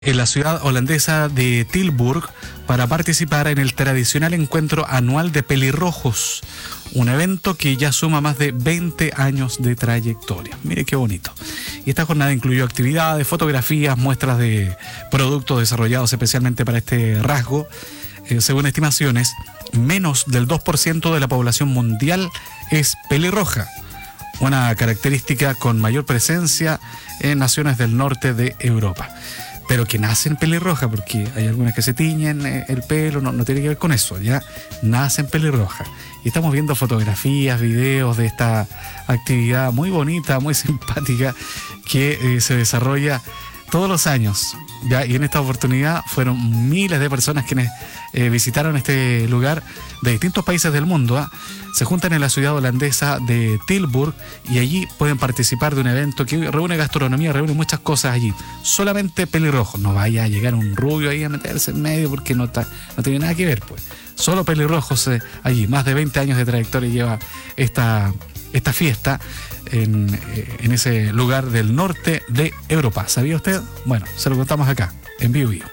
En la ciudad holandesa de Tilburg para participar en el tradicional encuentro anual de pelirrojos, un evento que ya suma más de 20 años de trayectoria. Mire qué bonito. Y esta jornada incluyó actividades, fotografías, muestras de productos desarrollados especialmente para este rasgo. Según estimaciones, menos del 2% de la población mundial es pelirroja, una característica con mayor presencia en naciones del norte de Europa. Pero que nacen pelirroja, porque hay algunas que se tiñen el pelo, no tiene que ver con eso, ya nacen pelirroja. Y estamos viendo fotografías, videos de esta actividad muy bonita, muy simpática, que se desarrolla todos los años, ¿ya? Y en esta oportunidad fueron miles de personas quienes visitaron este lugar de distintos países del mundo, ¿ah? Se juntan en la ciudad holandesa de Tilburg y allí pueden participar de un evento que reúne gastronomía, reúne muchas cosas allí. Solamente pelirrojos, no vaya a llegar un rubio ahí a meterse en medio porque no tiene nada que ver, pues. Solo pelirrojos allí. Más de 20 años de trayectoria lleva esta fiesta en ese lugar del norte de Europa. ¿Sabía usted? Bueno, se lo contamos acá, en Vivo Vivo.